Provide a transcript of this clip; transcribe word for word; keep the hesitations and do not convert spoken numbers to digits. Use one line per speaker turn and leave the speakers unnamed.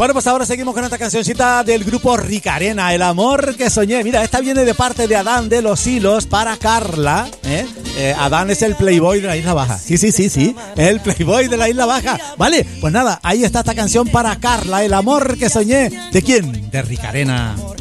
Bueno, pues ahora seguimos con esta cancioncita del grupo Ricarena, El amor que soñé. Mira, esta viene de parte de Adán de los Hilos para Carla, ¿eh? Eh, Adán es el playboy de la Isla Baja. Sí, sí, sí, sí, el playboy de la Isla Baja. Vale, pues nada, ahí está esta canción para Carla, El amor que soñé. ¿De quién? De Ricarena.